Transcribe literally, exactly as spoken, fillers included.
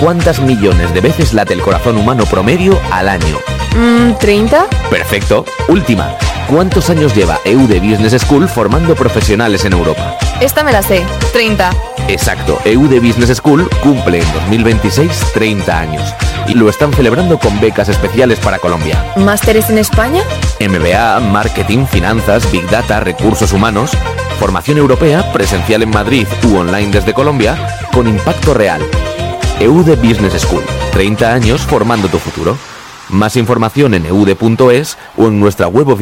¿Cuántas millones de veces late el corazón humano promedio al año? Mm, ¿treinta? Perfecto. Última. ¿Cuántos años lleva E U D Business School formando profesionales en Europa? Esta me la sé. treinta. Exacto. E U D Business School cumple en dos mil veintiséis treinta años. Y lo están celebrando con becas especiales para Colombia. ¿Másteres en España? M B A, Marketing, Finanzas, Big Data, Recursos Humanos. Formación europea, presencial en Madrid u online desde Colombia, con impacto real. E U D Business School. treinta años formando tu futuro. Más información en e u d punto es o en nuestra web oficial.